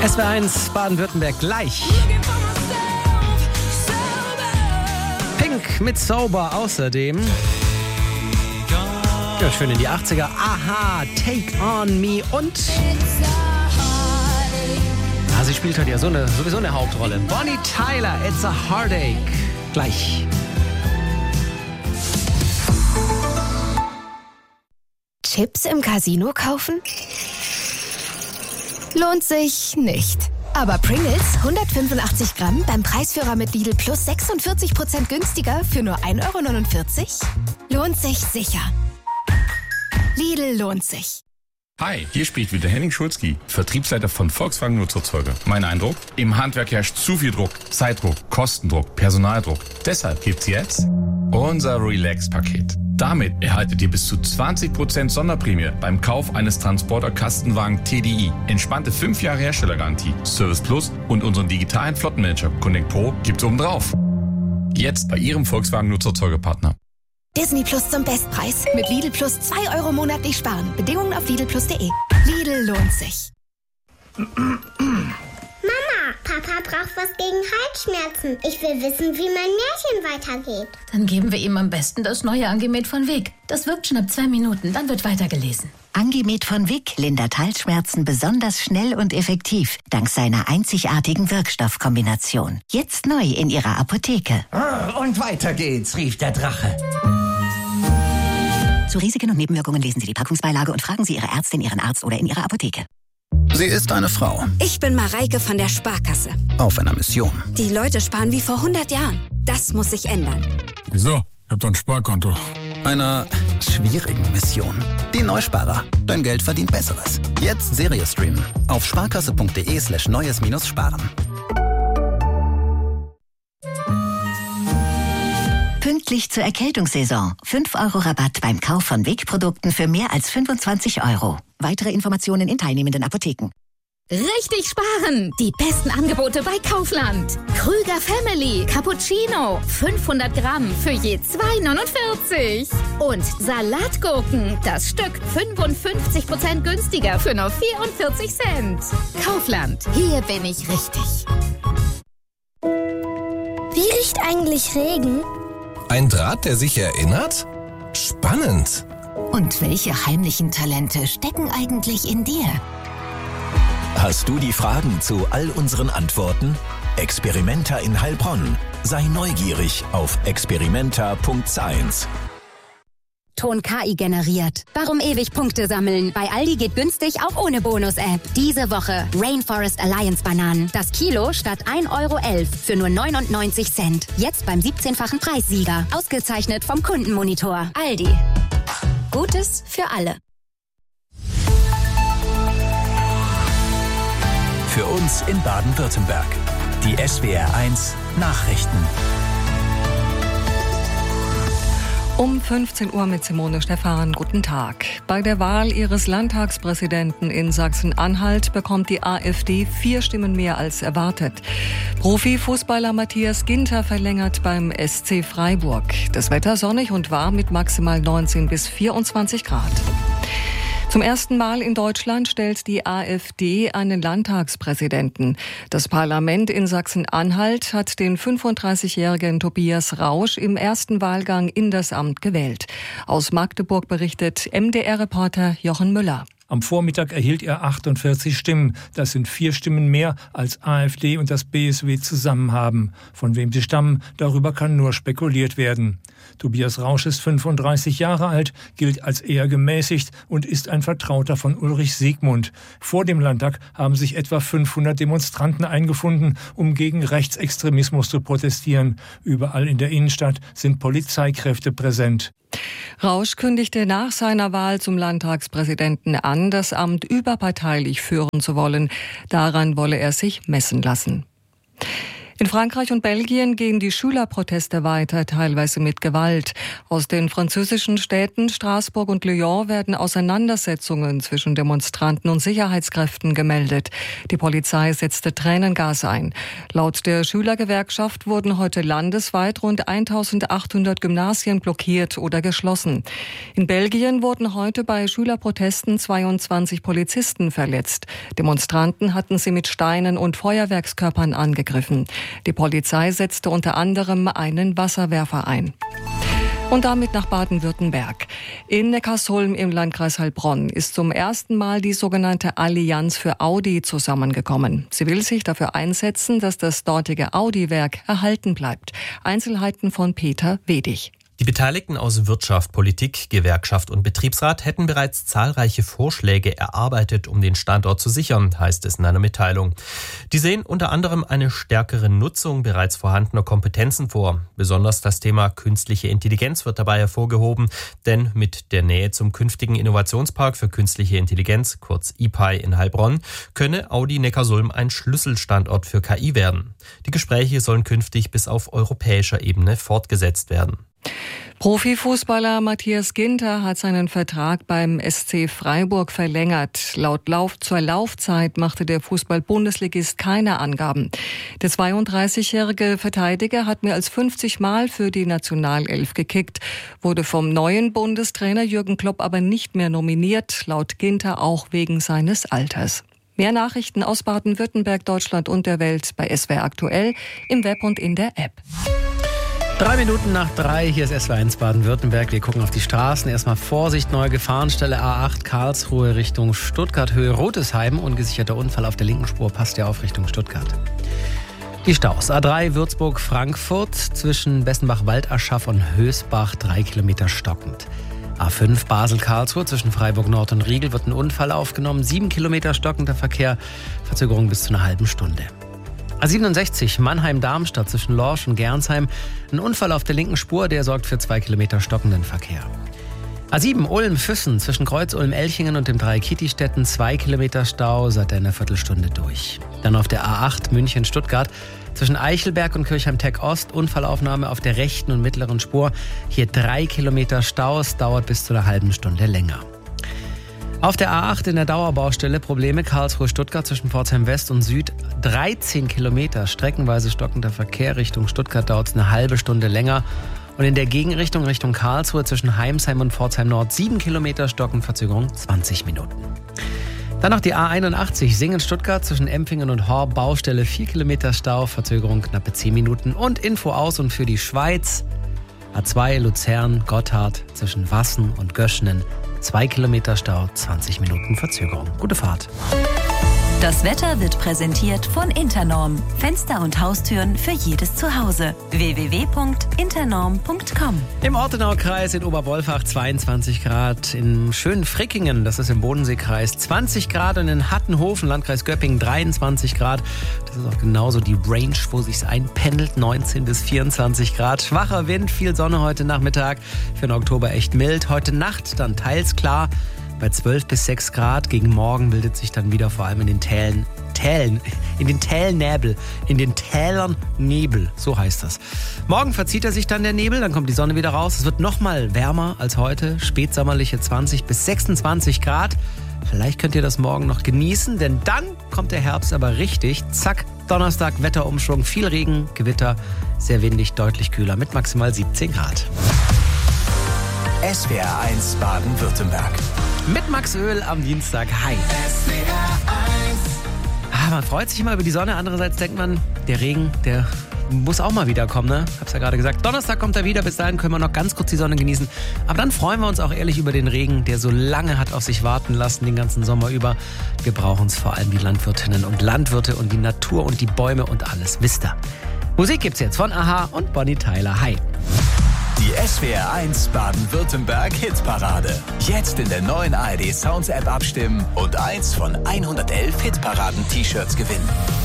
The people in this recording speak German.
SWR1 Baden-Württemberg gleich. Pink mit Sober außerdem. Ja, schön in die 80er. Aha, Take On Me und... sie spielt halt ja sowieso eine Hauptrolle. Bonnie Tyler, It's a Heartache. Gleich. Chips im Casino kaufen? Lohnt sich nicht. Aber Pringles 185 Gramm beim Preisführer mit Lidl Plus 46% günstiger für nur 1,49 €? Lohnt sich sicher. Lidl lohnt sich. Hi, hier spricht wieder Henning Schulzki, Vertriebsleiter von Volkswagen Nutzfahrzeuge. Mein Eindruck? Im Handwerk herrscht zu viel Druck, Zeitdruck, Kostendruck, Personaldruck. Deshalb gibt's jetzt unser Relax-Paket. Damit erhaltet ihr bis zu 20% Sonderprämie beim Kauf eines Transporter-Kastenwagen TDI. Entspannte 5 Jahre Herstellergarantie, Service Plus und unseren digitalen Flottenmanager Connect Pro gibt's obendrauf. Jetzt bei Ihrem Volkswagen Nutzfahrzeuge-Partner. Disney Plus zum Bestpreis. Mit Lidl Plus 2 € monatlich sparen. Bedingungen auf lidlplus.de. Lidl lohnt sich. Mama, Papa braucht was gegen Halsschmerzen. Ich will wissen, wie mein Märchen weitergeht. Dann geben wir ihm am besten das neue Angemet von Wick. Das wirkt schon ab 2 Minuten, dann wird weitergelesen. Angemet von Wick lindert Halsschmerzen besonders schnell und effektiv, dank seiner einzigartigen Wirkstoffkombination. Jetzt neu in Ihrer Apotheke. Und weiter geht's, rief der Drache. Zu Risiken und Nebenwirkungen lesen Sie die Packungsbeilage und fragen Sie Ihre Ärztin, Ihren Arzt oder in Ihrer Apotheke. Sie ist eine Frau. Ich bin Mareike von der Sparkasse. Auf einer Mission. Die Leute sparen wie vor 100 Jahren. Das muss sich ändern. Wieso? Ich hab doch ein Sparkonto. Einer schwierigen Mission. Die Neusparer. Dein Geld verdient Besseres. Jetzt Serie streamen. Auf sparkasse.de/neues-sparen. Pünktlich zur Erkältungssaison. 5 € Rabatt beim Kauf von Wick-Produkten für mehr als 25 €. Weitere Informationen in teilnehmenden Apotheken. Richtig sparen! Die besten Angebote bei Kaufland. Krüger Family Cappuccino 500 Gramm für je 2,49 €. Und Salatgurken, das Stück 55% günstiger für nur 44 Cent. Kaufland, hier bin ich richtig. Wie riecht eigentlich Regen? Ein Draht, der sich erinnert? Spannend. Und welche heimlichen Talente stecken eigentlich in dir? Hast du die Fragen zu all unseren Antworten? Experimenta in Heilbronn. Sei neugierig auf experimenta.science. Ton KI generiert. Warum ewig Punkte sammeln? Bei Aldi geht günstig auch ohne Bonus-App. Diese Woche Rainforest Alliance Bananen. Das Kilo statt 1,11 € für nur 99 Cent. Jetzt beim 17-fachen Preissieger. Ausgezeichnet vom Kundenmonitor. Aldi. Gutes für alle. Für uns in Baden-Württemberg. Die SWR1 Nachrichten. Um 15 Uhr mit Simone Stephan. Guten Tag. Bei der Wahl ihres Landtagspräsidenten in Sachsen-Anhalt bekommt die AfD 4 Stimmen mehr als erwartet. Profifußballer Matthias Ginter verlängert beim SC Freiburg. Das Wetter sonnig und warm mit maximal 19 bis 24 Grad. Zum ersten Mal in Deutschland stellt die AfD einen Landtagspräsidenten. Das Parlament in Sachsen-Anhalt hat den 35-jährigen Tobias Rausch im ersten Wahlgang in das Amt gewählt. Aus Magdeburg berichtet MDR-Reporter Jochen Müller. Am Vormittag erhielt er 48 Stimmen. Das sind 4 Stimmen mehr, als AfD und das BSW zusammen haben. Von wem sie stammen, darüber kann nur spekuliert werden. Tobias Rausch ist 35 Jahre alt, gilt als eher gemäßigt und ist ein Vertrauter von Ulrich Siegmund. Vor dem Landtag haben sich etwa 500 Demonstranten eingefunden, um gegen Rechtsextremismus zu protestieren. Überall in der Innenstadt sind Polizeikräfte präsent. Rausch kündigte nach seiner Wahl zum Landtagspräsidenten an, das Amt überparteilich führen zu wollen. Daran wolle er sich messen lassen. In Frankreich und Belgien gehen die Schülerproteste weiter, teilweise mit Gewalt. Aus den französischen Städten Straßburg und Lyon werden Auseinandersetzungen zwischen Demonstranten und Sicherheitskräften gemeldet. Die Polizei setzte Tränengas ein. Laut der Schülergewerkschaft wurden heute landesweit rund 1800 Gymnasien blockiert oder geschlossen. In Belgien wurden heute bei Schülerprotesten 22 Polizisten verletzt. Demonstranten hatten sie mit Steinen und Feuerwerkskörpern angegriffen. Die Polizei setzte unter anderem einen Wasserwerfer ein. Und damit nach Baden-Württemberg. In Neckarsulm im Landkreis Heilbronn ist zum ersten Mal die sogenannte Allianz für Audi zusammengekommen. Sie will sich dafür einsetzen, dass das dortige Audi-Werk erhalten bleibt. Einzelheiten von Peter Wedig. Die Beteiligten aus Wirtschaft, Politik, Gewerkschaft und Betriebsrat hätten bereits zahlreiche Vorschläge erarbeitet, um den Standort zu sichern, heißt es in einer Mitteilung. Die sehen unter anderem eine stärkere Nutzung bereits vorhandener Kompetenzen vor. Besonders das Thema künstliche Intelligenz wird dabei hervorgehoben, denn mit der Nähe zum künftigen Innovationspark für künstliche Intelligenz, kurz IPI in Heilbronn, könne Audi Neckarsulm ein Schlüsselstandort für KI werden. Die Gespräche sollen künftig bis auf europäischer Ebene fortgesetzt werden. Profifußballer Matthias Ginter hat seinen Vertrag beim SC Freiburg verlängert. Zur Laufzeit machte der Fußball-Bundesligist keine Angaben. Der 32-jährige Verteidiger hat mehr als 50 Mal für die Nationalelf gekickt, wurde vom neuen Bundestrainer Jürgen Klopp aber nicht mehr nominiert, laut Ginter auch wegen seines Alters. Mehr Nachrichten aus Baden-Württemberg, Deutschland und der Welt bei SWR aktuell, im Web und in der App. 3 Minuten nach 3, hier ist SWR1 Baden-Württemberg. Wir gucken auf die Straßen. Erstmal Vorsicht, neue Gefahrenstelle A8 Karlsruhe Richtung Stuttgart, Höhe Rotesheim. Ungesicherter Unfall auf der linken Spur, passt ja auf Richtung Stuttgart. Die Staus. A3 Würzburg-Frankfurt zwischen Bessenbach-Waldaschaf und Hösbach 3 Kilometer stockend. A5 Basel-Karlsruhe zwischen Freiburg-Nord und Riegel wird ein Unfall aufgenommen. 7 Kilometer stockender Verkehr, Verzögerung bis zu einer halben Stunde. A67 Mannheim-Darmstadt zwischen Lorsch und Gernsheim. Ein Unfall auf der linken Spur, der sorgt für 2 Kilometer stockenden Verkehr. A7 Ulm-Füssen zwischen Kreuz-Ulm-Elchingen und dem Dreieck Kitti-Stetten 2 Kilometer Stau, seit einer Viertelstunde durch. Dann auf der A8 München-Stuttgart zwischen Eichelberg und Kirchheim-Tech-Ost Unfallaufnahme auf der rechten und mittleren Spur. Hier 3 Kilometer Staus, dauert bis zu einer halben Stunde länger. Auf der A8 in der Dauerbaustelle Probleme Karlsruhe-Stuttgart zwischen Pforzheim West und Süd. 13 Kilometer streckenweise stockender Verkehr Richtung Stuttgart, dauert es eine halbe Stunde länger. Und in der Gegenrichtung Richtung Karlsruhe zwischen Heimsheim und Pforzheim Nord 7 Kilometer stockend, Verzögerung 20 Minuten. Dann noch die A81 Singen-Stuttgart zwischen Empfingen und Horb, Baustelle 4 Kilometer Stau, Verzögerung knappe 10 Minuten. Und Info aus und für die Schweiz. A2 Luzern-Gotthard zwischen Wassen und Göschenen 2 Kilometer Stau, 20 Minuten Verzögerung. Gute Fahrt. Das Wetter wird präsentiert von Internorm. Fenster und Haustüren für jedes Zuhause. www.internorm.com. Im Ortenaukreis in Oberwolfach 22 Grad, in schönen Frickingen, das ist im Bodenseekreis, 20 Grad und in Hattenhofen, Landkreis Göppingen 23 Grad. Das ist auch genauso die Range, wo sich's einpendelt, 19 bis 24 Grad. Schwacher Wind, viel Sonne heute Nachmittag, für den Oktober echt mild. Heute Nacht dann teils klar. Bei 12 bis 6 Grad. Gegen Morgen bildet sich dann wieder vor allem in den Tälern Nebel, so heißt das. Morgen verzieht er sich dann der Nebel, dann kommt die Sonne wieder raus. Es wird nochmal wärmer als heute, spätsommerliche 20 bis 26 Grad. Vielleicht könnt ihr das morgen noch genießen, denn dann kommt der Herbst aber richtig. Zack, Donnerstag, Wetterumschwung, viel Regen, Gewitter, sehr windig, deutlich kühler mit maximal 17 Grad. SWR1 Baden-Württemberg. Mit Max Öl am Dienstag. Hi. Man freut sich immer über die Sonne. Andererseits denkt man, der Regen, der muss auch mal wiederkommen, ne? Hab's ja gerade gesagt. Donnerstag kommt er wieder. Bis dahin können wir noch ganz kurz die Sonne genießen. Aber dann freuen wir uns auch ehrlich über den Regen, der so lange hat auf sich warten lassen, den ganzen Sommer über. Wir brauchen es vor allem die Landwirtinnen und Landwirte und die Natur und die Bäume und alles. Wisst ihr. Musik gibt's jetzt von a-ha und Bonnie Tyler. Hi. Die SWR1 Baden-Württemberg Hitparade. Jetzt in der neuen ARD Sounds App abstimmen und eins von 111 Hitparaden-T-Shirts gewinnen.